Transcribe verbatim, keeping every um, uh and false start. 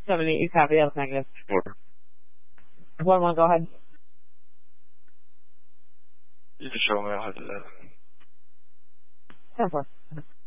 seven eight, you copy. That was negative. Four. One one, go ahead. You just show me how to do that. Ten four.